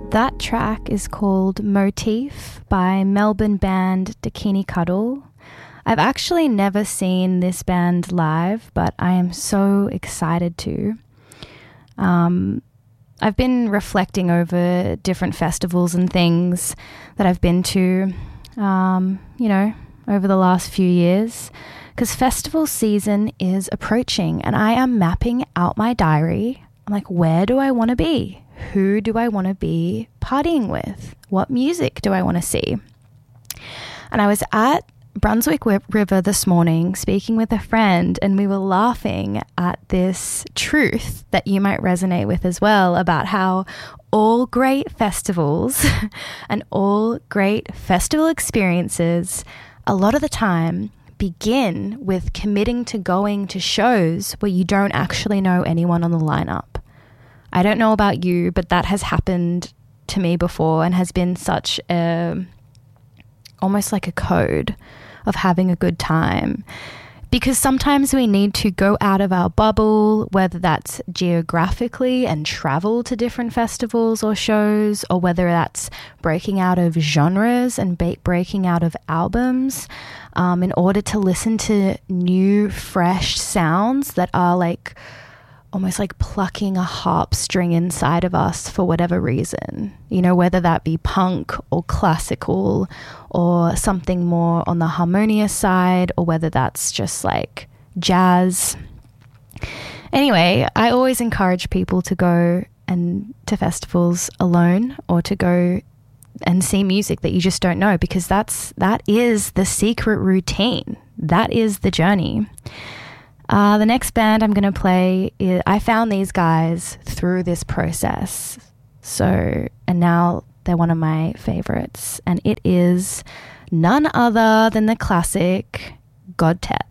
That track is called Motif by Melbourne band Dakini Cuddle. I've actually never seen this band live, but I am so excited to. I've been reflecting over different festivals and things that I've been to, over the last few years, because festival season is approaching and I am mapping out my diary. I'm like, where do I want to be? Who do I want to be partying with? What music do I want to see? And I was at Brunswick River this morning speaking with a friend, and we were laughing at this truth that you might resonate with as well, about how all great festivals and all great festival experiences a lot of the time begin with committing to going to shows where you don't actually know anyone on the lineup. I don't know about you, but that has happened to me before and has been such almost like a code of having a good time. Because sometimes we need to go out of our bubble, whether that's geographically and travel to different festivals or shows, or whether that's breaking out of genres and breaking out of albums, in order to listen to new, fresh sounds that are like almost like plucking a harp string inside of us for whatever reason, whether that be punk or classical or something more on the harmonious side, or whether that's just like jazz. Anyway, I always encourage people to go and to festivals alone, or to go and see music that you just don't know, because that is the secret routine. That is the journey. The next band I'm going to play, I found these guys through this process. And now they're one of my favorites. And it is none other than the classic Godtet.